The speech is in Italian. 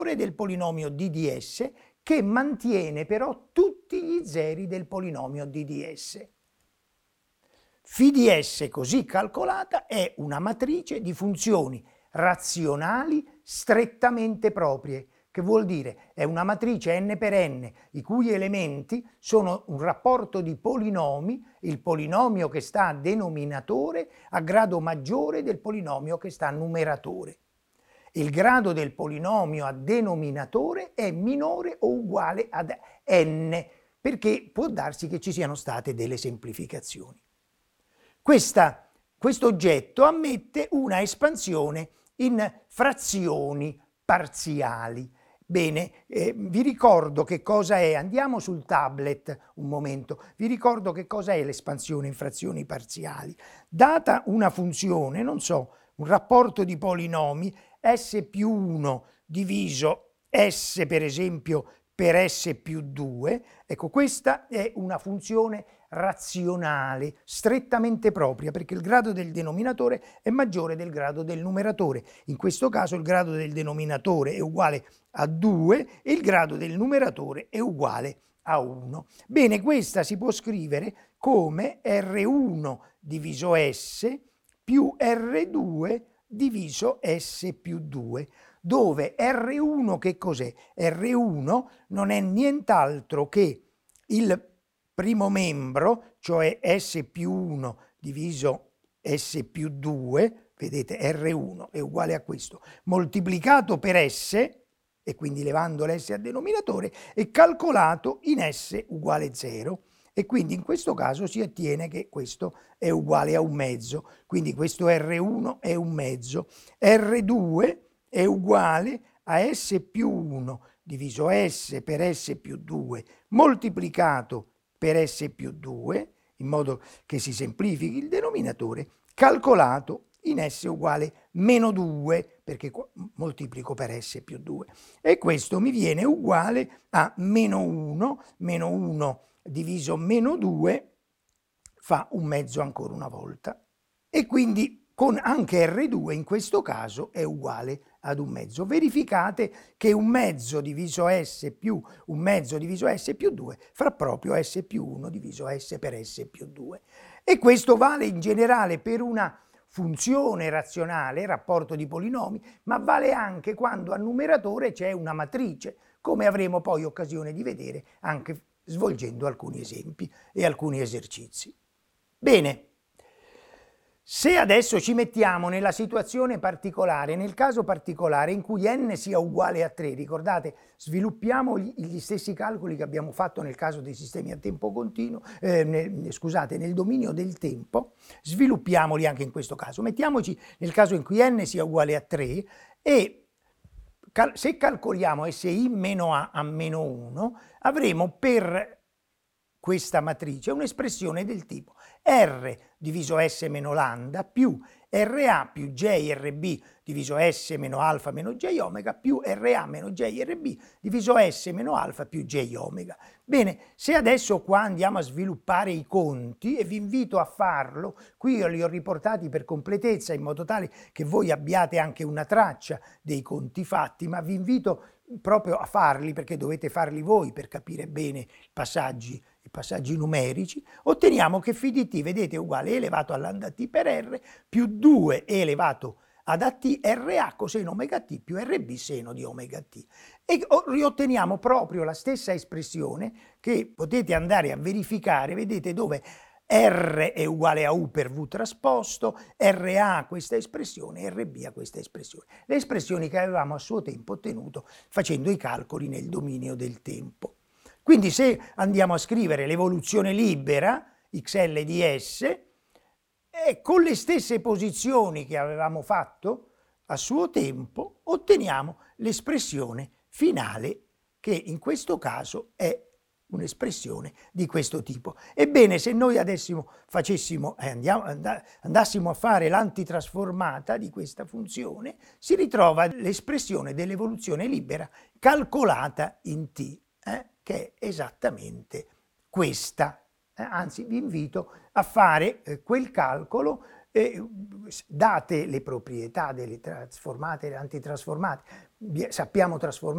del polinomio d di s che mantiene però tutti gli zeri del polinomio d di s. Φ di s così calcolata è una matrice di funzioni razionali strettamente proprie, che vuol dire è una matrice n per n i cui elementi sono un rapporto di polinomi, il polinomio che sta a denominatore a grado maggiore del polinomio che sta a numeratore. Il grado del polinomio a denominatore è minore o uguale ad n, perché può darsi che ci siano state delle semplificazioni. Questo oggetto ammette una espansione in frazioni parziali. Bene, vi ricordo che cosa è, andiamo sul tablet un momento, vi ricordo che cosa è l'espansione in frazioni parziali. Data una funzione, non so, un rapporto di polinomi, s più 1 diviso s per esempio per s più 2, ecco questa è una funzione razionale, strettamente propria, perché il grado del denominatore è maggiore del grado del numeratore. In questo caso il grado del denominatore è uguale a 2 e il grado del numeratore è uguale a 1. Bene, questa si può scrivere come R1 diviso S più R2 diviso S più 2, dove R1 che cos'è? R1 non è nient'altro che il primo membro, cioè S più 1 diviso S più 2, vedete R1 è uguale a questo, moltiplicato per S, e quindi levando l'S a denominatore, e calcolato in S uguale 0. E quindi in questo caso si ottiene che questo è uguale a un mezzo, quindi questo R1 è un mezzo, R2 è uguale a S più 1 diviso S per S più 2 moltiplicato per S più 2, in modo che si semplifichi il denominatore, calcolato in S uguale meno 2, perché moltiplico per S più 2. E questo mi viene uguale a meno 1 diviso meno 2 fa un mezzo ancora una volta. E quindi con anche R2 in questo caso è uguale ad un mezzo. Verificate che un mezzo diviso S più un mezzo diviso S più 2 fa proprio S più 1 diviso S per S più 2. E questo vale in generale per una funzione razionale, rapporto di polinomi, ma vale anche quando al numeratore c'è una matrice, come avremo poi occasione di vedere anche svolgendo alcuni esempi e alcuni esercizi. Bene. Se adesso ci mettiamo nella situazione particolare, nel caso particolare in cui n sia uguale a 3, ricordate, sviluppiamo gli stessi calcoli che abbiamo fatto nel caso dei sistemi a tempo continuo, nel dominio del tempo, sviluppiamoli anche in questo caso. Mettiamoci nel caso in cui n sia uguale a 3 e se calcoliamo SI meno A a meno 1, avremo per questa matrice un'espressione del tipo R diviso S meno lambda più RA più JRB diviso S meno alfa meno J omega più RA meno JRB diviso S meno alfa più J omega. Bene, se adesso qua andiamo a sviluppare i conti, e vi invito a farlo, qui io li ho riportati per completezza in modo tale che voi abbiate anche una traccia dei conti fatti, ma vi invito proprio a farli perché dovete farli voi per capire bene i passaggi numerici. Otteniamo che φ di t, vedete, è uguale e elevato a lambda t per r più 2 e elevato ad at RA coseno omega t più RB seno di omega t. E riotteniamo proprio la stessa espressione che potete andare a verificare, vedete, dove R è uguale a U per V trasposto, RA a questa espressione, RB a questa espressione. Le espressioni che avevamo a suo tempo ottenuto facendo i calcoli nel dominio del tempo. Quindi se andiamo a scrivere l'evoluzione libera, xl di S, e con le stesse posizioni che avevamo fatto a suo tempo, otteniamo l'espressione finale, che in questo caso è un'espressione di questo tipo. Ebbene, se noi adesso andassimo a fare l'antitrasformata di questa funzione, si ritrova l'espressione dell'evoluzione libera calcolata in t, che è esattamente questa. Anzi, vi invito a fare quel calcolo, date le proprietà delle trasformate e antitrasformate, sappiamo trasformare